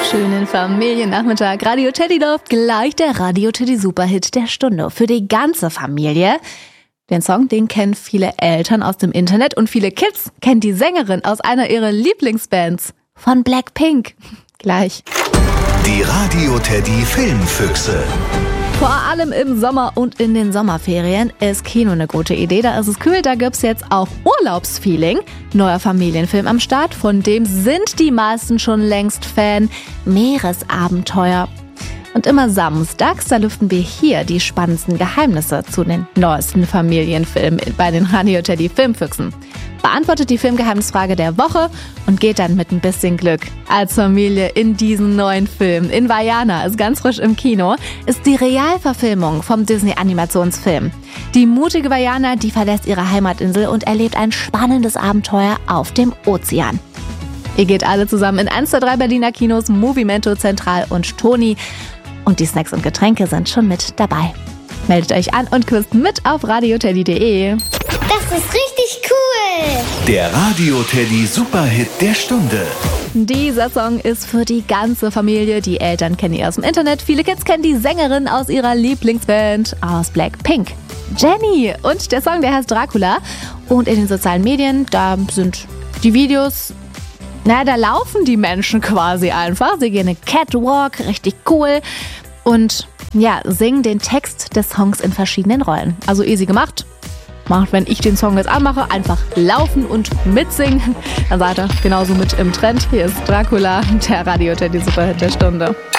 wunderschönen Familiennachmittag. Radio Teddy läuft gleich, der Radio Teddy Superhit der Stunde. Für die ganze Familie. Den Song, den kennen viele Eltern aus dem Internet und viele Kids kennen die Sängerin aus einer ihrer Lieblingsbands von Blackpink. Gleich. Die Radio Teddy Filmfüchse. Vor allem im Sommer und in den Sommerferien ist Kino eine gute Idee. Da ist es kühl, da gibt's jetzt auch Urlaubsfeeling. Neuer Familienfilm am Start, von dem sind die meisten schon längst Fan. Meeresabenteuer. Und immer samstags, da lüften wir hier die spannendsten Geheimnisse zu den neuesten Familienfilmen bei den Radio Teddy Filmfüchsen. Beantwortet die Filmgeheimnisfrage der Woche und geht dann mit ein bisschen Glück als Familie in diesen neuen Film. In Vaiana ist ganz frisch im Kino, ist die Realverfilmung vom Disney-Animationsfilm. Die mutige Vaiana, die verlässt ihre Heimatinsel und erlebt ein spannendes Abenteuer auf dem Ozean. Ihr geht alle zusammen in 1 der 3 Berliner Kinos, Movimento, Zentral und Toni. Und die Snacks und Getränke sind schon mit dabei. Meldet euch an und küsst mit auf radioteddy.de. Das ist richtig cool! Der Radio Teddy Superhit der Stunde. Dieser Song ist für die ganze Familie. Die Eltern kennen ihn aus dem Internet. Viele Kids kennen die Sängerin aus ihrer Lieblingsband aus Blackpink, Jennie. Und der Song, der heißt Dracula. Und in den sozialen Medien, da sind die Videos... da laufen die Menschen quasi einfach. Sie gehen eine Catwalk, richtig cool. Und singen den Text des Songs in verschiedenen Rollen. Also easy gemacht. Macht, wenn ich den Song jetzt anmache, einfach laufen und mitsingen. Dann seid ihr genauso mit im Trend. Hier ist Dracula, der Radio Teddy Superhit der Stunde.